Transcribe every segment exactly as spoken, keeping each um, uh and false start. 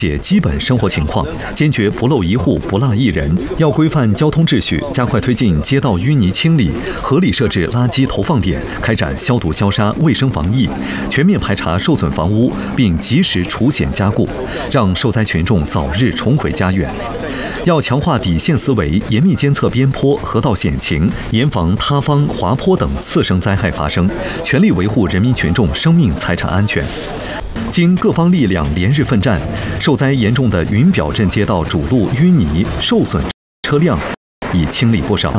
解基本生活情况，坚决不漏一户不落一人。要规范交通秩序，加快推进街道淤泥清理，合理设置垃圾投放点，开展消毒消杀、卫生防疫，全面排查受损房屋，并及时除险加固，让受灾群众早日重回家园。要强化底线思维，严密监测边坡、河道险情，严防塌方、滑坡等次生灾害发生，全力维护人民群众生命财产安全。经各方力量连日奋战，受灾严重的云表镇街道主路淤泥受损车辆已清理不少。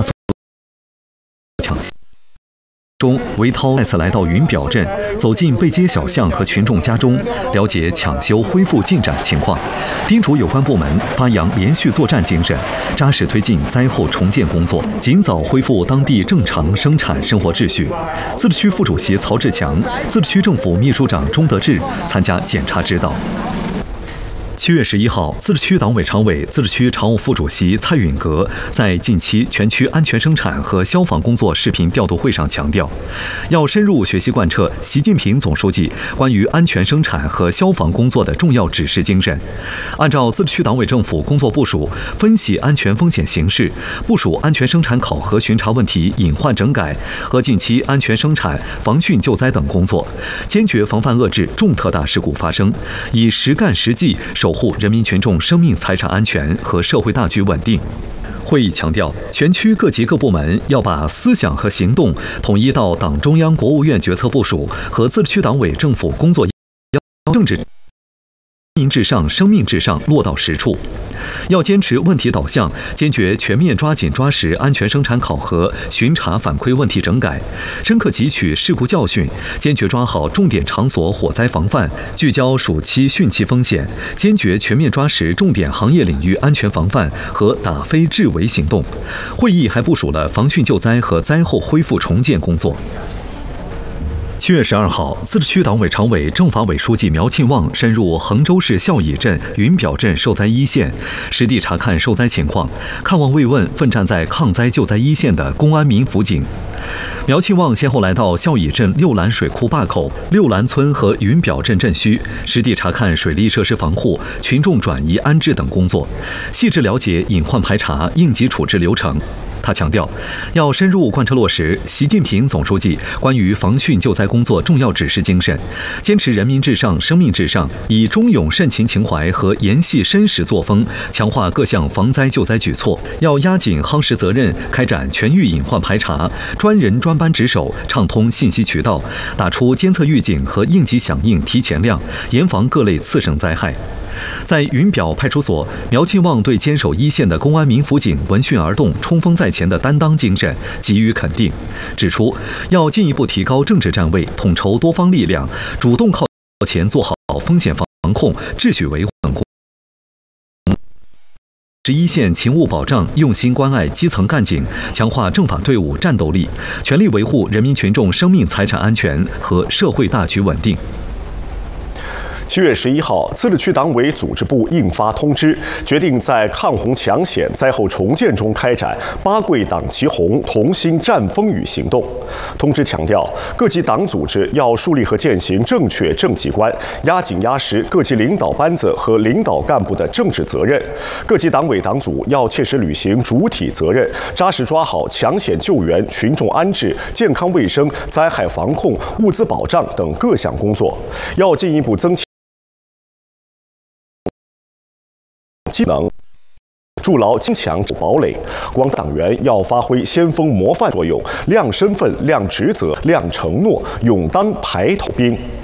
中，韦涛再次来到云表镇，走进背街小巷和群众家中，了解抢修恢复进展情况，叮嘱有关部门发扬连续作战精神，扎实推进灾后重建工作，尽早恢复当地正常生产生活秩序。自治区副主席曹志强、自治区政府秘书长钟德志参加检查指导。七月十一号，自治区党委常委、自治区常务副主席蔡允格在近期全区安全生产和消防工作视频调度会上强调，要深入学习贯彻习近平总书记关于安全生产和消防工作的重要指示精神，按照自治区党委政府工作部署，分析安全风险形势，部署安全生产考核巡查问题隐患整改和近期安全生产、防汛救灾等工作，坚决防范遏制重特大事故发生，以实干实际守护人民群众生命财产安全和社会大局稳定。会议强调，全区各级各部门要把思想和行动统一到党中央、国务院决策部署和自治区党委政府工作要政治人民至上、生命至上落到实处。要坚持问题导向，坚决全面抓紧抓实安全生产考核巡查反馈问题整改，深刻汲取事故教训，坚决抓好重点场所火灾防范，聚焦暑期汛期风险，坚决全面抓实重点行业领域安全防范和打非治围行动。会议还部署了防汛救灾和灾后恢复重建工作。七月十二号，自治区党委常委、政法委书记苗庆旺深入衡州市孝乙镇、云表镇受灾一线，实地查看受灾情况，看望慰问奋战在抗灾救灾一线的公安民辅警。苗庆旺先后来到孝乙镇六兰水库坝口、六兰村和云表镇镇区，实地查看水利设施防护、群众转移安置等工作，细致了解隐患排查、应急处置流程。他强调，要深入贯彻落实习近平总书记关于防汛救灾工作重要指示精神，坚持人民至上、生命至上，以忠勇慎勤情怀和严细申实作风，强化各项防灾救灾举措。要压紧夯实责任，开展全域隐患排查，专人专班值守，畅通信息渠道，打出监测预警和应急响应提前量，严防各类次生灾害。在云表派出所，苗庆旺对坚守一线的公安民辅警闻讯而动、冲锋在前的担当精神给予肯定，指出要进一步提高政治站位，统筹多方力量，主动靠前做好风险防控、秩序维护等工作。是一线勤务保障，用心关爱基层干警，强化政法队伍战斗力，全力维护人民群众生命财产安全和社会大局稳定。 七月十一号，自治区党委组织部印发通知，决定在抗洪抢险、灾后重建中开展八桂党旗红、同心战风雨行动。通知强调，各级党组织要树立和践行正确政绩观，压紧压实各级领导班子和领导干部的政治责任。各级党委党组要切实履行主体责任，扎实抓好抢险救援、群众安置、健康卫生、灾害防控、物资保障等各项工作，要进一步增强技能，筑牢坚强堡垒。广大党员要发挥先锋模范作用，亮身份、亮职责、亮承诺，勇当排头兵。